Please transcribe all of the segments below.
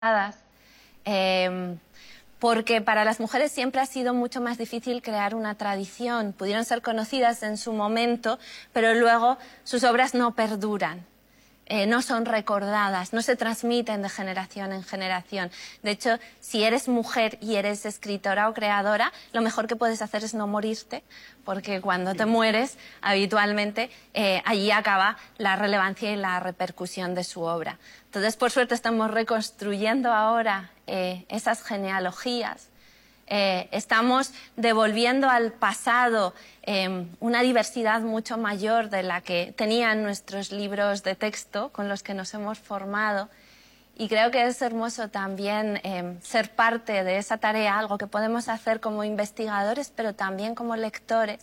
eh, porque para las mujeres siempre ha sido mucho más difícil crear una tradición. Pudieron ser conocidas en su momento, pero luego sus obras no perduran. No son recordadas, no se transmiten de generación en generación. De hecho, si eres mujer y eres escritora o creadora, lo mejor que puedes hacer es no morirte, porque cuando te mueres, habitualmente, allí acaba la relevancia y la repercusión de su obra. Entonces, por suerte, estamos reconstruyendo ahora esas genealogías. Estamos devolviendo al pasado una diversidad mucho mayor de la que tenían nuestros libros de texto con los que nos hemos formado. Y creo que es hermoso también ser parte de esa tarea, algo que podemos hacer como investigadores, pero también como lectores,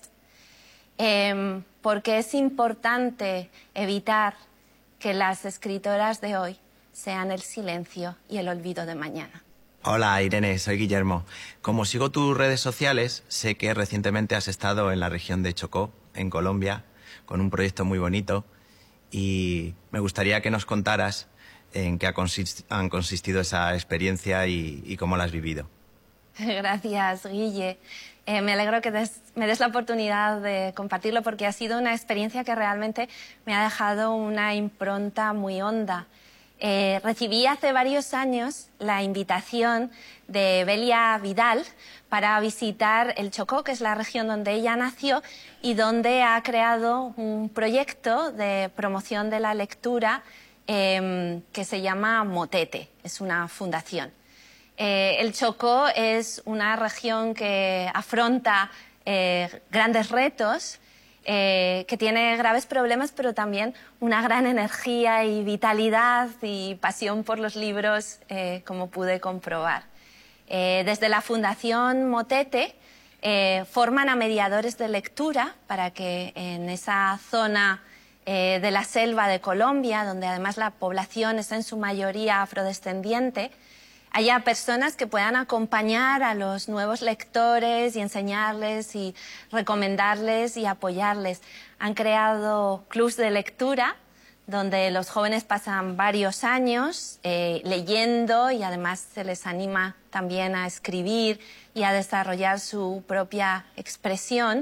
porque es importante evitar que las escritoras de hoy sean el silencio y el olvido de mañana. Hola Irene, soy Guillermo. Como sigo tus redes sociales, sé que recientemente has estado en la región de Chocó, en Colombia, con un proyecto muy bonito y me gustaría que nos contaras en qué han consistido esa experiencia y cómo la has vivido. Gracias, Guille. Me alegro que me des la oportunidad de compartirlo porque ha sido una experiencia que realmente me ha dejado una impronta muy honda. Recibí hace varios años la invitación de Belia Vidal para visitar el Chocó, que es la región donde ella nació y donde ha creado un proyecto de promoción de la lectura que se llama Motete, es una fundación. El Chocó es una región que afronta grandes retos, que tiene graves problemas, pero también una gran energía y vitalidad y pasión por los libros, como pude comprobar. Desde la Fundación Motete forman a mediadores de lectura para que en esa zona de la selva de Colombia, donde además la población es en su mayoría afrodescendiente, haya personas que puedan acompañar a los nuevos lectores y enseñarles y recomendarles y apoyarles. Han creado clubs de lectura donde los jóvenes pasan varios años leyendo y además se les anima también a escribir y a desarrollar su propia expresión.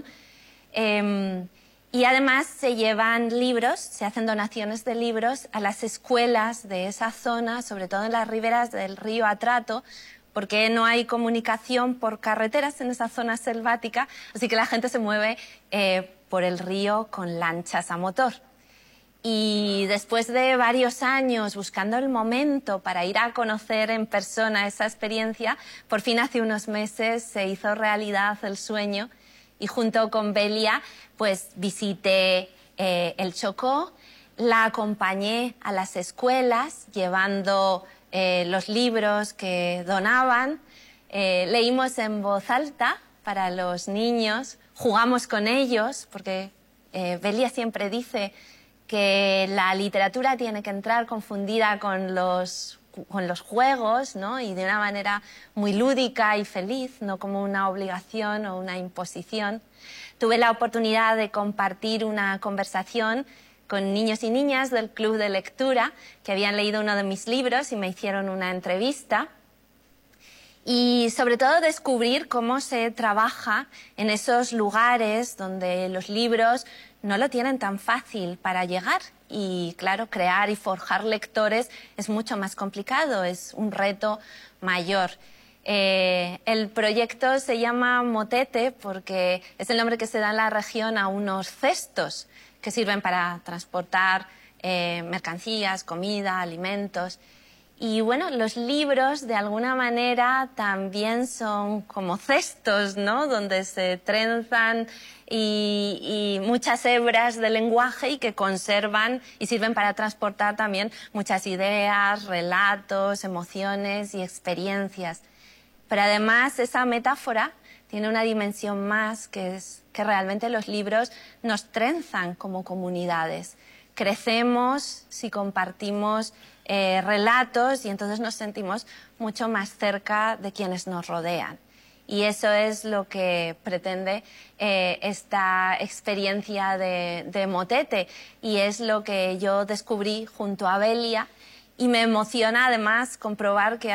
Y además se llevan libros, se hacen donaciones de libros a las escuelas de esa zona, sobre todo en las riberas del río Atrato, porque no hay comunicación por carreteras en esa zona selvática, así que la gente se mueve por el río con lanchas a motor. Y después de varios años buscando el momento para ir a conocer en persona esa experiencia, por fin hace unos meses se hizo realidad el sueño. Y junto con Belia, pues visité el Chocó, la acompañé a las escuelas llevando los libros que donaban, leímos en voz alta para los niños, jugamos con ellos, porque Belia siempre dice que la literatura tiene que entrar confundida con los juegos, ¿no? Y de una manera muy lúdica y feliz, no como una obligación o una imposición. Tuve la oportunidad de compartir una conversación con niños y niñas del club de lectura que habían leído uno de mis libros y me hicieron una entrevista. Y sobre todo descubrir cómo se trabaja en esos lugares donde los libros no lo tienen tan fácil para llegar. Y claro, crear y forjar lectores es mucho más complicado, es un reto mayor. El proyecto se llama Motete porque es el nombre que se da en la región a unos cestos que sirven para transportar mercancías, comida, alimentos. Y bueno, los libros de alguna manera también son como cestos, ¿no? Donde se trenzan y muchas hebras de lenguaje y que conservan y sirven para transportar también muchas ideas, relatos, emociones y experiencias. Pero además esa metáfora tiene una dimensión más, que es que realmente los libros nos trenzan como comunidades. Crecemos si compartimos relatos y entonces nos sentimos mucho más cerca de quienes nos rodean. Y eso es lo que pretende esta experiencia de Motete y es lo que yo descubrí junto a Belia y me emociona además comprobar que